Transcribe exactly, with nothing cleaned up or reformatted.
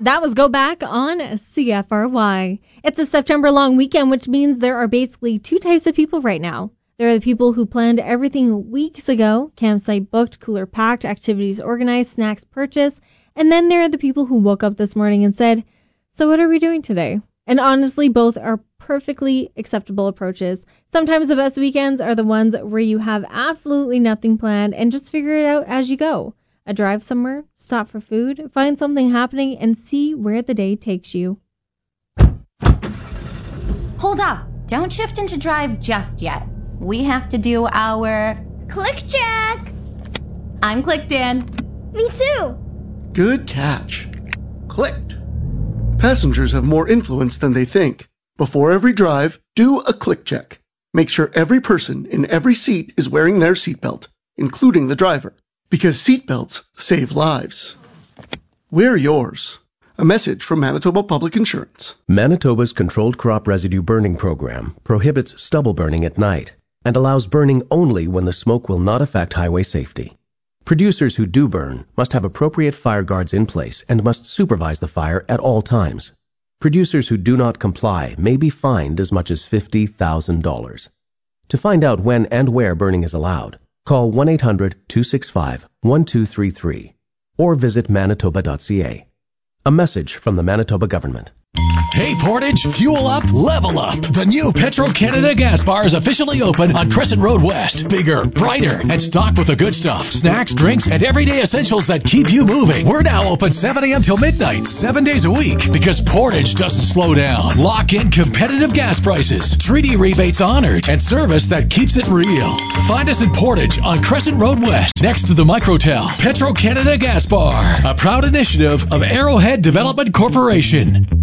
That was Go Back on C F R Y. It's a September long weekend, which means there are basically two types of people right now. There are the people who planned everything weeks ago, campsite booked, cooler packed, activities organized, snacks purchased, and then there are the people who woke up this morning and said, so what are we doing today? And honestly, both are perfectly acceptable approaches. Sometimes the best weekends are the ones where you have absolutely nothing planned and just figure it out as you go. A drive somewhere, stop for food, find something happening, and see where the day takes you. Hold up. Don't shift into drive just yet. We have to do our... Click check! I'm clicked in. Me too! Good catch. Clicked. Passengers have more influence than they think. Before every drive, do a click check. Make sure every person in every seat is wearing their seatbelt, including the driver, because seatbelts save lives. Wear yours. A message from Manitoba Public Insurance. Manitoba's Controlled Crop Residue Burning Program prohibits stubble burning at night and allows burning only when the smoke will not affect highway safety. Producers who do burn must have appropriate fire guards in place and must supervise the fire at all times. Producers who do not comply may be fined as much as fifty thousand dollars. To find out when and where burning is allowed, call one eight hundred two six five one two three three or visit manitoba dot c a. A message from the Manitoba government. Hey Portage, fuel up, level up. The new Petro-Canada gas bar is officially open on Crescent Road West. Bigger, brighter, and stocked with the good stuff. Snacks, drinks, and everyday essentials that keep you moving. We're now open seven a.m. till midnight, seven days a week, because Portage doesn't slow down. Lock in competitive gas prices, treaty rebates honored, and service that keeps it real. Find us in Portage on Crescent Road West, next to the Microtel. Petro-Canada Gas Bar, a proud initiative of Arrowhead Development Corporation.